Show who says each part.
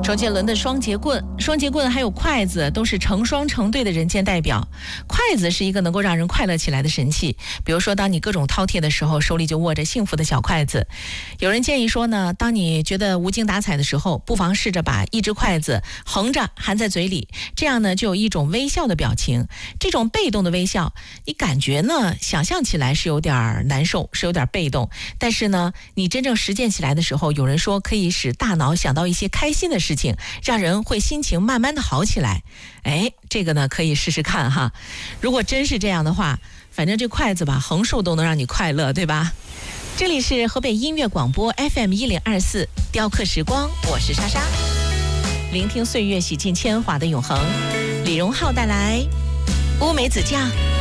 Speaker 1: 周杰伦的双节棍，双节棍还有筷子都是成双成对的人间代表。筷子是一个能够让人快乐起来的神器，比如说当你各种饕餮的时候，手里就握着幸福的小筷子。有人建议说呢，当你觉得无精打采的时候，不妨试着把一只筷子横着含在嘴里，这样呢就有一种微笑的表情。这种被动的微笑，你感觉呢想象起来是有点难受，是有点被动，但是呢你真正实践起来的时候，有人说可以使大脑想到一些开心的事情，让人会心情慢慢的好起来。这个呢可以试试看哈。如果真是这样的话，反正这筷子吧横竖都能让你快乐，对吧？这里是河北音乐广播 FM1024 雕刻时光，我是莎莎，聆听岁月洗尽铅华的永恒。李荣浩带来乌梅子酱。